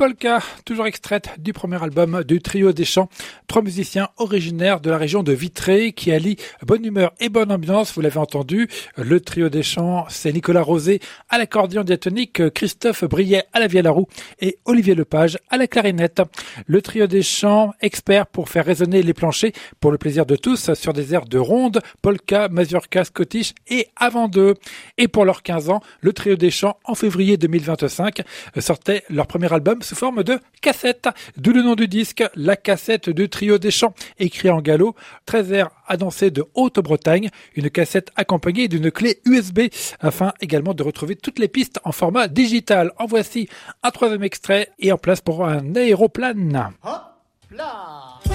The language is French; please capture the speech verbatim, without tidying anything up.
polka, toujours extraite du premier album du Trio des Champs. Trois musiciens originaires de la région de Vitré qui allient bonne humeur et bonne ambiance, vous l'avez entendu. Le Trio des Champs, c'est Nicolas Rosé à l'accordéon diatonique, Christophe Briet à la vielle à roue et Olivier Lepage à la clarinette. Le Trio des Champs, expert pour faire résonner les planchers pour le plaisir de tous sur des airs de ronde, polka, mazurka, scottish et avant d'eux. Et pour leurs quinze ans, le Trio des Champs, en février deux mille vingt-cinq, sortait leur premier album sous forme de cassette. D'où le nom du disque, la cassette du Trio des Champs, écrit en gallo, treize airs à danser de Haute-Bretagne, une cassette accompagnée d'une clé U S B, afin également de retrouver toutes les pistes en format digital. En voici un troisième extrait et en place pour un aéroplane. Hop là!